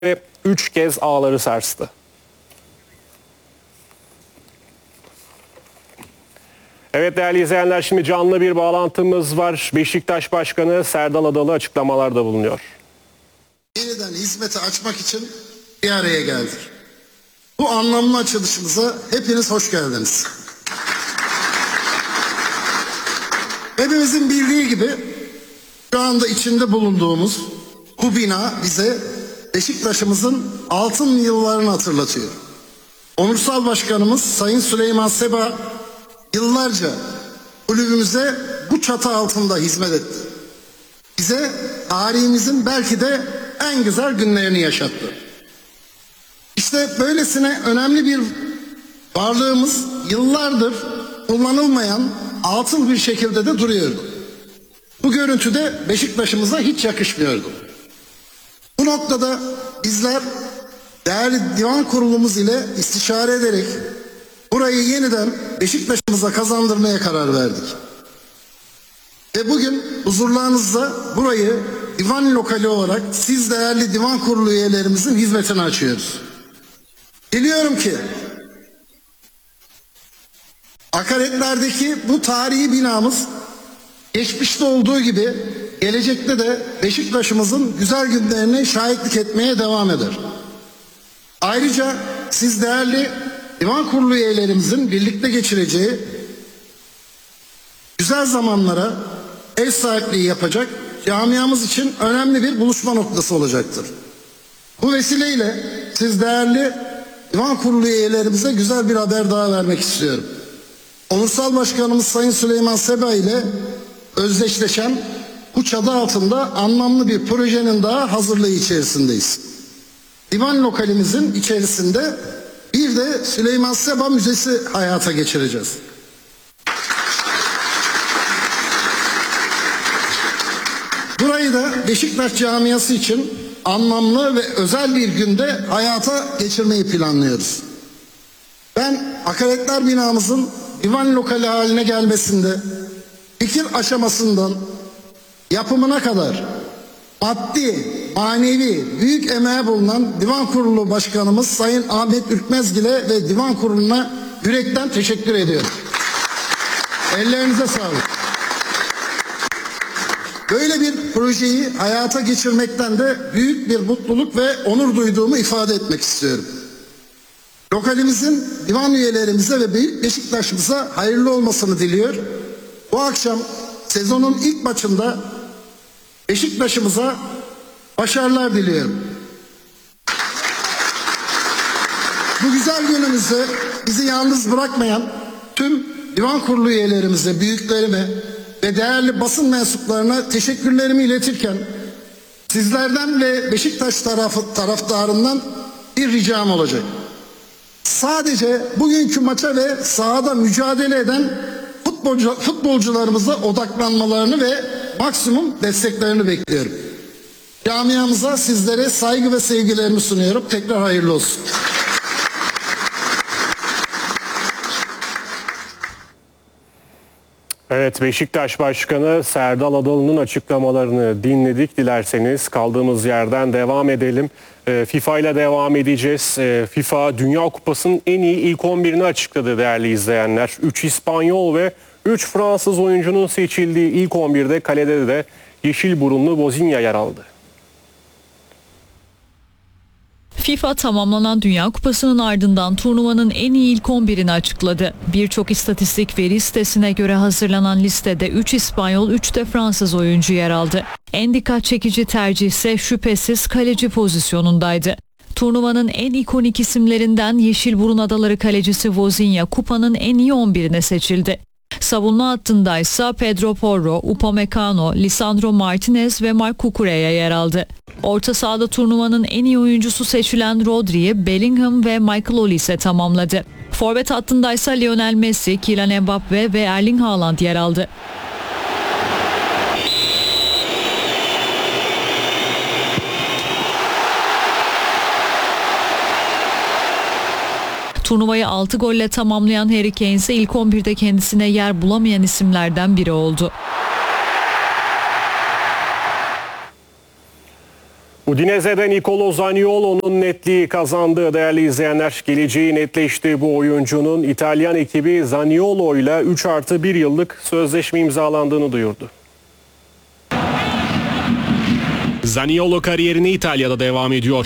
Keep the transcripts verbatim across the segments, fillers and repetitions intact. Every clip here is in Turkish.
ve üç kez ağları sarstı. Evet değerli izleyenler, şimdi canlı bir bağlantımız var. Beşiktaş Başkanı Serdal Adalı açıklamalarda bulunuyor. Yeniden hizmete açmak için bir araya geldik. Bu anlamlı açılışımıza hepiniz hoş geldiniz. Hepimizin bildiği gibi şu anda içinde bulunduğumuz bu bina bize Beşiktaş'ımızın altın yıllarını hatırlatıyor. Onursal Başkanımız Sayın Süleyman Seba yıllarca kulübümüze bu çatı altında hizmet etti. Bize tarihimizin belki de en güzel günlerini yaşattı. İşte böylesine önemli bir varlığımız yıllardır kullanılmayan atıl bir şekilde de duruyordu. Bu görüntüde Beşiktaş'ımıza hiç yakışmıyordu. Bu noktada bizler değerli divan kurulumuz ile istişare ederek burayı yeniden Beşiktaş'ımıza kazandırmaya karar verdik. Ve bugün huzurlarınızda burayı divan lokali olarak siz değerli divan kurulu üyelerimizin hizmetine açıyoruz. Biliyorum ki akaretlerdeki bu tarihi binamız geçmişte olduğu gibi gelecekte de Beşiktaş'ımızın güzel günlerine şahitlik etmeye devam eder. Ayrıca siz değerli divan kurulu üyelerimizin birlikte geçireceği güzel zamanlara ev sahipliği yapacak, camiamız için önemli bir buluşma noktası olacaktır. Bu vesileyle siz değerli divan kurulu üyelerimize güzel bir haber daha vermek istiyorum. Onursal Başkanımız Sayın Süleyman Seba ile özdeşleşen bu çadı altında anlamlı bir projenin daha hazırlığı içerisindeyiz. Divan lokalimizin içerisinde bir de Süleyman Seba Müzesi hayata geçireceğiz. Burayı da Beşiktaş camiası için anlamlı ve özel bir günde hayata geçirmeyi planlıyoruz. Ben akaretler binamızın divan lokali haline gelmesinde fikir aşamasından yapımına kadar maddi, manevi büyük emeği bulunan Divan Kurulu Başkanımız Sayın Ahmet Ürkmezgil'e ve Divan Kurulu'na yürekten teşekkür ediyorum. Ellerinize sağlık. Böyle bir projeyi hayata geçirmekten de büyük bir mutluluk ve onur duyduğumu ifade etmek istiyorum. Lokalimizin divan üyelerimize ve Büyük Beşiktaş'ımıza hayırlı olmasını diliyor. Bu akşam sezonun ilk maçında Beşiktaş'ımıza başarılar diliyorum. Bu güzel günümüzde bizi yalnız bırakmayan tüm divan kurulu üyelerimize, büyüklerime ve değerli basın mensuplarına teşekkürlerimi iletirken sizlerden ve Beşiktaş tarafı, taraftarından bir ricam olacak. Sadece bugünkü maça ve sahada mücadele eden futbolcu, futbolcularımıza odaklanmalarını ve maksimum desteklerini bekliyorum. Camiamıza sizlere saygı ve sevgilerimi sunuyorum. Tekrar hayırlı olsun. Evet, Beşiktaş Başkanı Serdal Adalı'nın açıklamalarını dinledik. Dilerseniz kaldığımız yerden devam edelim. FIFA ile devam edeceğiz. FIFA Dünya Kupası'nın en iyi ilk on birini açıkladı değerli izleyenler. üç İspanyol ve üç Fransız oyuncunun seçildiği ilk on birde kalede de yeşil burunlu Vozinha yer aldı. FIFA tamamlanan Dünya Kupası'nın ardından turnuvanın en iyi ilk on birini açıkladı. Birçok istatistik veri sitesine göre hazırlanan listede üç İspanyol, üç de Fransız oyuncu yer aldı. En dikkat çekici tercih ise şüphesiz kaleci pozisyonundaydı. Turnuvanın en ikonik isimlerinden Yeşilburun Adaları kalecisi Vozinha kupanın en iyi on birine seçildi. Savunma hattındaysa Pedro Porro, Upamecano, Lisandro Martinez ve Marc Cucureya yer aldı. Orta sahada turnuvanın en iyi oyuncusu seçilen Rodri'yi Bellingham ve Michael Olise tamamladı. Forvet hattındaysa Lionel Messi, Kylian Mbappe ve Erling Haaland yer aldı. Turnuvayı altı golle tamamlayan Harry Kane ise ilk on birde kendisine yer bulamayan isimlerden biri oldu. Udinese'de Nicolo Zaniolo'nun netliği kazandığı değerli izleyenler. Geleceği netleşti bu oyuncunun. İtalyan ekibi Zaniolo ile üç artı bir yıllık sözleşme imzalandığını duyurdu. Zaniolo kariyerine İtalya'da devam ediyor.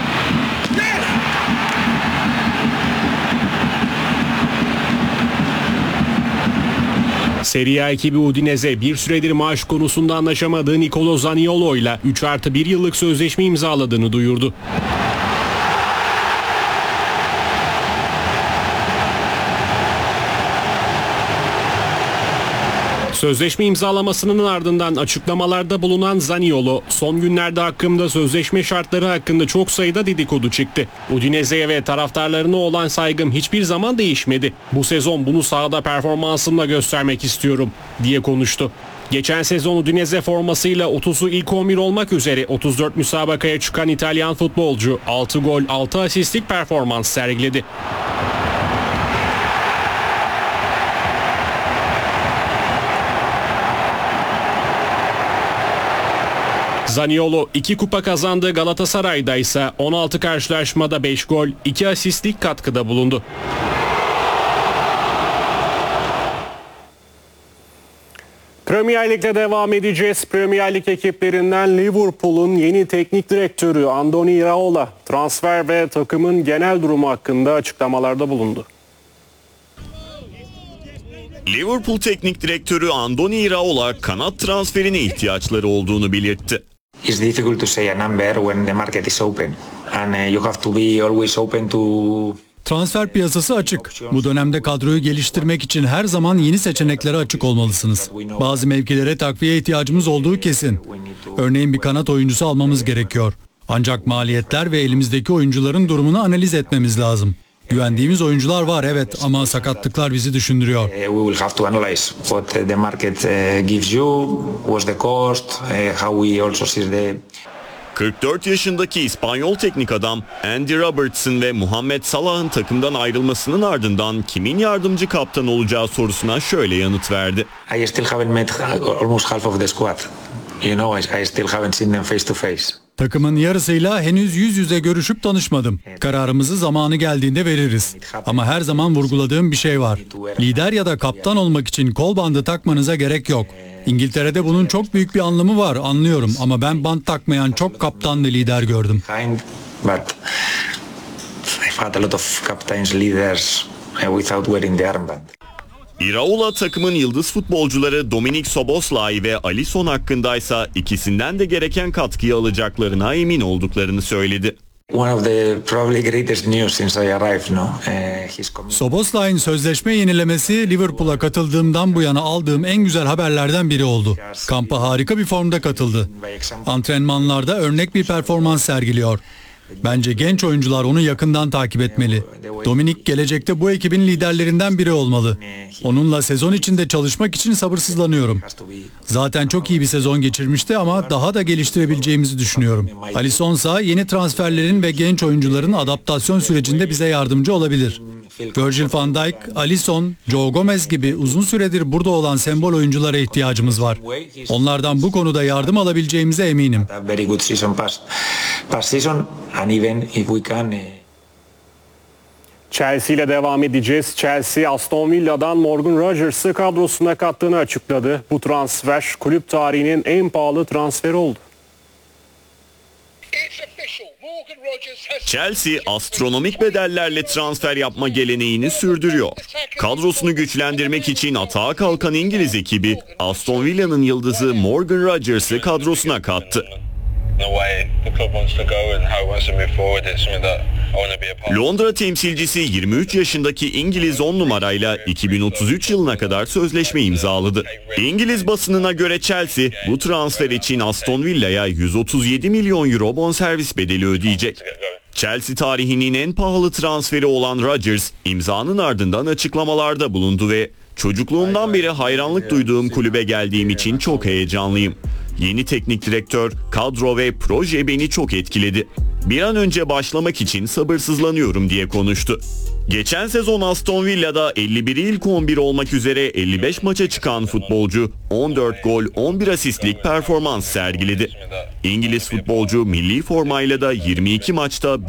Serie A ekibi Udinese bir süredir maaş konusunda anlaşamadığı Nicolo Zaniolo ile üç artı bir yıllık sözleşme imzaladığını duyurdu. Sözleşme imzalamasının ardından açıklamalarda bulunan Zaniolo, son günlerde hakkımda sözleşme şartları hakkında çok sayıda dedikodu çıktı. Udinese'ye ve taraftarlarına olan saygım hiçbir zaman değişmedi. Bu sezon bunu sahada performansımla göstermek istiyorum diye konuştu. Geçen sezon Udinese formasıyla otuzu ilk on bir olmak üzere otuz dört müsabakaya çıkan İtalyan futbolcu altı gol altı asistlik performans sergiledi. Zaniolo iki kupa kazandığı Galatasaray'da ise on altı karşılaşmada beş gol, iki asistlik katkıda bulundu. Premier Lig'de devam edeceğiz. Premier Lig ekiplerinden Liverpool'un yeni teknik direktörü Andoni Iraola transfer ve takımın genel durumu hakkında açıklamalarda bulundu. Liverpool teknik direktörü Andoni Iraola kanat transferine ihtiyaçları olduğunu belirtti. It's difficult to say a number when the market is open and uh, you have to be always open to. Transfer piyasası açık. Bu dönemde kadroyu geliştirmek için her zaman yeni seçeneklere açık olmalısınız. Bazı mevkilere takviye ihtiyacımız olduğu kesin. Örneğin bir kanat oyuncusu almamız gerekiyor. Ancak maliyetler ve elimizdeki oyuncuların durumunu analiz etmemiz lazım. Güvendiğimiz oyuncular var evet ama sakatlıklar bizi düşündürüyor. We will have to analyze what the market gives you, what's the cost, how we also see the. kırk dört yaşındaki İspanyol teknik adam Andy Robertson ve Muhammed Salah'ın takımdan ayrılmasının ardından kimin yardımcı kaptan olacağı sorusuna şöyle yanıt verdi. I still haven't met almost half of the squad. You know, I still haven't seen them face to face. Takımın yarısıyla henüz yüz yüze görüşüp tanışmadım. Kararımızı zamanı geldiğinde veririz. Ama her zaman vurguladığım bir şey var. Lider ya da kaptan olmak için kol bandı takmanıza gerek yok. İngiltere'de bunun çok büyük bir anlamı var, anlıyorum. Ama ben bant takmayan çok kaptan ve lider gördüm. But I've had a lot of captains, leaders without wearing the armband. Iraola takımın yıldız futbolcuları Dominik Szoboszlai ve Alisson hakkındaysa ikisinden de gereken katkıyı alacaklarına emin olduklarını söyledi. One of the probably greatest news since I arrived, no? Uh, Szoboszlai'nin sözleşme yenilemesi Liverpool'a katıldığımdan bu yana aldığım en güzel haberlerden biri oldu. Kampa harika bir formda katıldı. Antrenmanlarda örnek bir performans sergiliyor. Bence genç oyuncular onu yakından takip etmeli. Dominik gelecekte bu ekibin liderlerinden biri olmalı. Onunla sezon içinde çalışmak için sabırsızlanıyorum. Zaten çok iyi bir sezon geçirmişti ama daha da geliştirebileceğimizi düşünüyorum. Alisson ise yeni transferlerin ve genç oyuncuların adaptasyon sürecinde bize yardımcı olabilir. Virgil van Dijk, Alisson, Joe Gomez gibi uzun süredir burada olan sembol oyunculara ihtiyacımız var. Onlardan bu konuda yardım alabileceğimize eminim. Chelsea ile devam edeceğiz. Chelsea, Aston Villa'dan Morgan Rodgers'ı kadrosuna kattığını açıkladı. Bu transfer kulüp tarihinin en pahalı transferi oldu. Chelsea astronomik bedellerle transfer yapma geleneğini sürdürüyor. Kadrosunu güçlendirmek için atağa kalkan İngiliz ekibi Aston Villa'nın yıldızı Morgan Rodgers'ı kadrosuna kattı. Londra temsilcisi yirmi üç yaşındaki İngiliz on numarayla iki bin otuz üç yılına kadar sözleşme imzaladı. İngiliz basınına göre Chelsea bu transfer için Aston Villa'ya yüz otuz yedi milyon euro bonservis bedeli ödeyecek. Chelsea tarihinin en pahalı transferi olan Rodgers imzanın ardından açıklamalarda bulundu ve Çocukluğumdan beri hayranlık duyduğum kulübe geldiğim için çok heyecanlıyım. Yeni teknik direktör, kadro ve proje beni çok etkiledi. Bir an önce başlamak için sabırsızlanıyorum diye konuştu. Geçen sezon Aston Villa'da elli biri ilk on bir olmak üzere elli beş maça çıkan futbolcu on dört gol on bir asistlik performans sergiledi. İngiliz futbolcu milli formayla da yirmi iki maçta